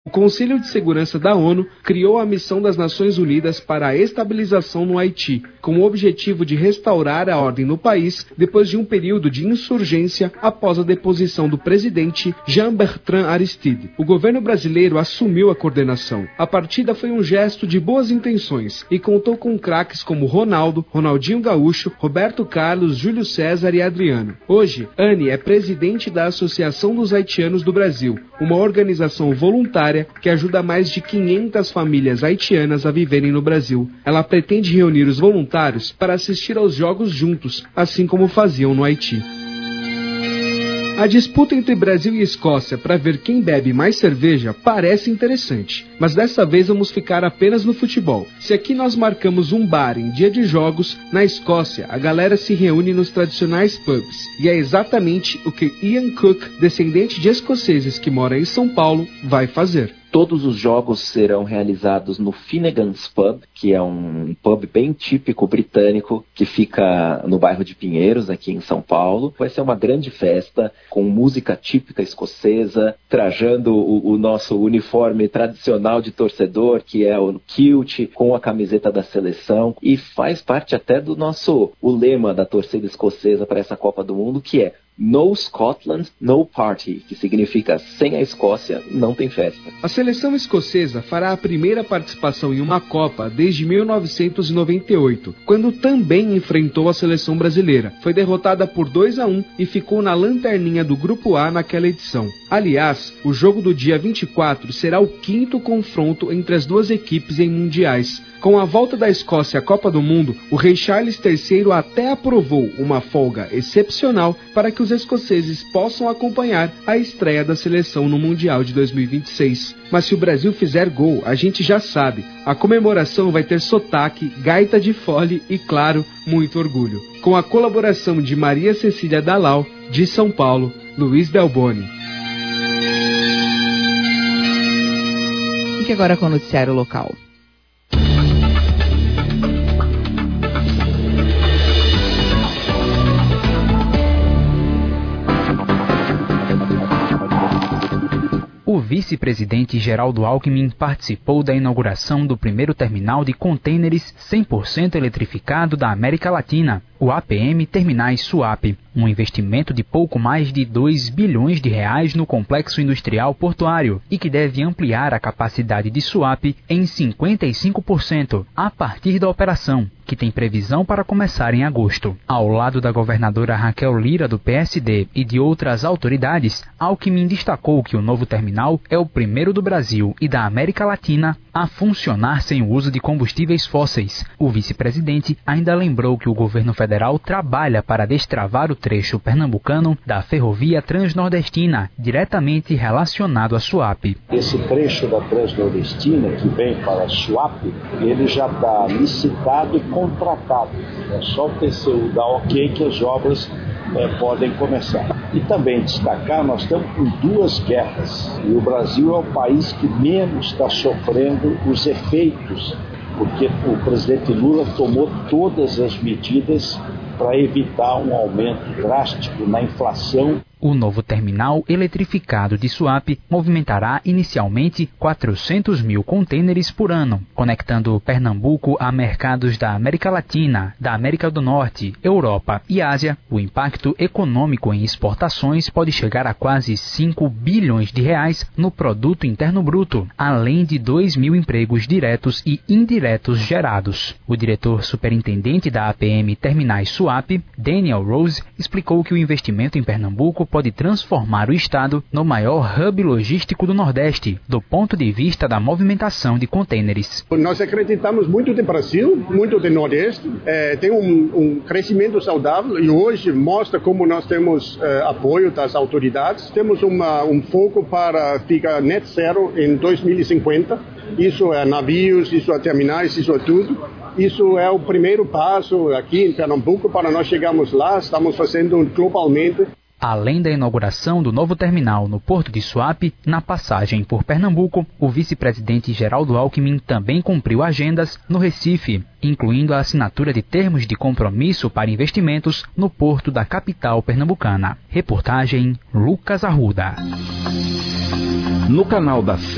O Conselho de Segurança da ONU criou a Missão das Nações Unidas para a Estabilização no Haiti, com o objetivo de restaurar a ordem no país depois de um período de insurgência após a deposição do presidente Jean-Bertrand Aristide. O governo brasileiro assumiu a coordenação. A partida foi um gesto de boas intenções e contou com craques como Ronaldo, Ronaldinho Gaúcho, Roberto Carlos, Júlio César e Adriano. Hoje, Anne é presidente da Associação dos Haitianos do Brasil, uma organização voluntária que ajuda mais de 500 famílias haitianas a viverem no Brasil. Ela pretende reunir os voluntários para assistir aos jogos juntos, assim como faziam no Haiti. A disputa entre Brasil e Escócia para ver quem bebe mais cerveja parece interessante, mas dessa vez vamos ficar apenas no futebol. Se aqui nós marcamos um bar em dia de jogos, na Escócia a galera se reúne nos tradicionais pubs, e é exatamente o que Ian Cook, descendente de escoceses que mora em São Paulo, vai fazer. Todos os jogos serão realizados no Finnegan's Pub, que é um pub bem típico britânico, que fica no bairro de Pinheiros, aqui em São Paulo. Vai ser uma grande festa, com música típica escocesa, trajando o nosso uniforme tradicional de torcedor, que é o kilt, com a camiseta da seleção, e faz parte até do o lema da torcida escocesa para essa Copa do Mundo, que é No Scotland, no party, que significa sem a Escócia, não tem festa. A seleção escocesa fará a primeira participação em uma Copa desde 1998, quando também enfrentou a seleção brasileira. Foi derrotada por 2-1 e ficou na lanterninha do Grupo A naquela edição. Aliás, o jogo do dia 24 será o 5º confronto entre as duas equipes em mundiais. Com a volta da Escócia à Copa do Mundo, o rei Charles III até aprovou uma folga excepcional para que os escoceses possam acompanhar a estreia da seleção no Mundial de 2026. Mas se o Brasil fizer gol, a gente já sabe, a comemoração vai ter sotaque, gaita de fole e, claro, muito orgulho. Com a colaboração de Maria Cecília Dalal, de São Paulo, Luiz Delboni. Fique agora com o noticiário local. O vice-presidente Geraldo Alckmin participou da inauguração do primeiro terminal de contêineres 100% eletrificado da América Latina, o APM Terminais Suape, um investimento de pouco mais de 2 bilhões de reais no complexo industrial portuário e que deve ampliar a capacidade de Suape em 55% a partir da operação, que tem previsão para começar em agosto. Ao lado da governadora Raquel Lira, do PSD, e de outras autoridades, Alckmin destacou que o novo terminal é o primeiro do Brasil e da América Latina a funcionar sem o uso de combustíveis fósseis. O vice-presidente ainda lembrou que o governo federal trabalha para destravar o trecho pernambucano da ferrovia transnordestina, diretamente relacionado à Suape. Esse trecho da transnordestina que vem para a Suape, ele já está licitado e contratado. É só o TCU dar ok que as obras podem começar. E também destacar, nós estamos com 2 guerras e o Brasil é o país que menos está sofrendo os efeitos, porque o presidente Lula tomou todas as medidas para evitar um aumento drástico na inflação. O novo terminal eletrificado de Suape movimentará inicialmente 400 mil contêineres por ano, conectando Pernambuco a mercados da América Latina, da América do Norte, Europa e Ásia. O impacto econômico em exportações pode chegar a quase 5 bilhões de reais no produto interno bruto, além de 2 mil empregos diretos e indiretos gerados. O diretor superintendente da APM Terminais Suape, Daniel Rose, explicou que o investimento em Pernambuco pode transformar o estado no maior hub logístico do Nordeste, do ponto de vista da movimentação de contêineres. Nós acreditamos muito no Brasil, muito no Nordeste, tem um crescimento saudável e hoje mostra como nós temos apoio das autoridades. Temos um foco para ficar net zero em 2050, isso é navios, isso é terminais, isso é tudo. Isso é o primeiro passo aqui em Pernambuco para nós chegarmos lá, estamos fazendo globalmente. Além da inauguração do novo terminal no Porto de Suape, na passagem por Pernambuco, o vice-presidente Geraldo Alckmin também cumpriu agendas no Recife, incluindo a assinatura de termos de compromisso para investimentos no porto da capital pernambucana. Reportagem Lucas Arruda. No canal da